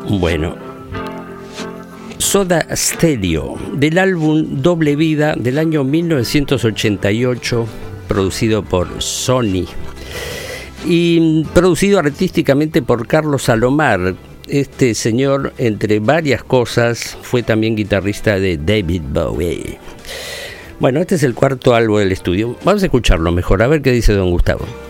Bueno, Soda Stereo, del álbum Doble Vida del año 1988, producido por Sony y producido artísticamente por Carlos Salomar. Este señor, entre varias cosas, fue también guitarrista de David Bowie. Bueno, este es el cuarto álbum del estudio. Vamos a escucharlo mejor, a ver qué dice don Gustavo.